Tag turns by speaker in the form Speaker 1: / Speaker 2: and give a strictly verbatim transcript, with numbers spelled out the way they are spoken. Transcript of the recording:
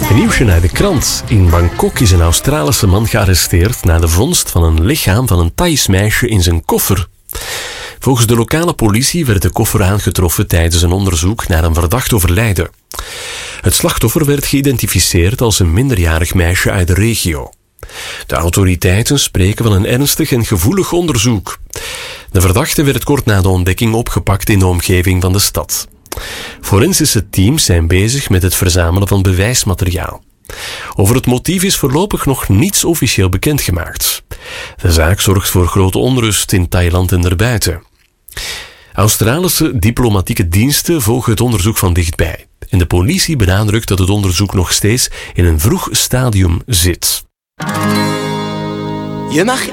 Speaker 1: Een nieuwsje uit de krant. In Bangkok is een Australische man gearresteerd na de vondst van een lichaam van een Thais meisje in zijn koffer. Volgens de lokale politie werd de koffer aangetroffen tijdens een onderzoek naar een verdacht overlijden. Het slachtoffer werd geïdentificeerd als een minderjarig meisje uit de regio. De autoriteiten spreken van een ernstig en gevoelig onderzoek. De verdachte werd kort na de ontdekking opgepakt in de omgeving van de stad. Forensische teams zijn bezig met het verzamelen van bewijsmateriaal. Over het motief is voorlopig nog niets officieel bekendgemaakt. De zaak zorgt voor grote onrust in Thailand en daarbuiten. Australische diplomatieke diensten volgen het onderzoek van dichtbij. En de politie benadrukt dat het onderzoek nog steeds in een vroeg stadium zit.
Speaker 2: Je mag